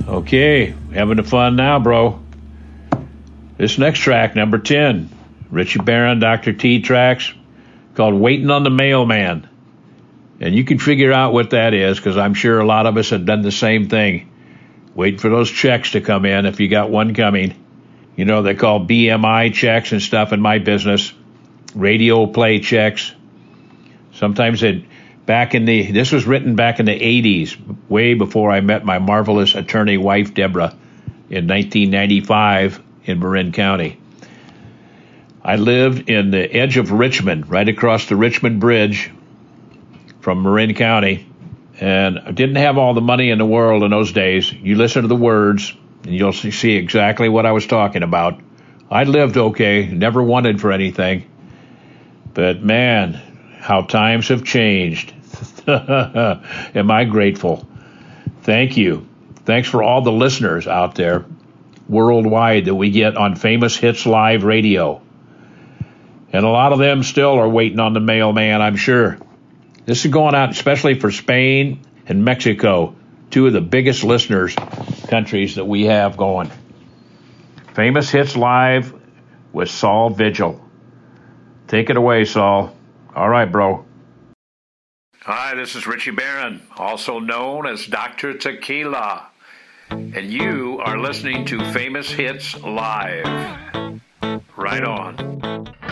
Okay, having fun now, bro. This next track, number 10, Richie Barron, Dr. T tracks, called Waiting on the Mailman. And you can figure out what that is, because I'm sure a lot of us have done the same thing. Waiting for those checks to come in, if you got one coming. You know, they call BMI checks and stuff in my business. Radio play checks. Sometimes this was written back in the 80s, way before I met my marvelous attorney wife, Deborah, in 1995 in Marin County. I lived in the edge of Richmond, right across the Richmond Bridge from Marin County, and I didn't have all the money in the world in those days. You listen to the words, and you'll see exactly what I was talking about. I lived okay, never wanted for anything. But man, how times have changed. Am I grateful? Thank you. Thanks for all the listeners out there worldwide that we get on Famous Hits Live Radio. And a lot of them still are waiting on the mailman, I'm sure. This is going out especially for Spain and Mexico, two of the biggest listeners countries that we have going. Famous Hits Live with Saul Vigil. Take it away, Saul. All right, bro. Hi, this is Richie Barron, also known as Dr. Tequila. And you are listening to Famous Hits Live. Right on.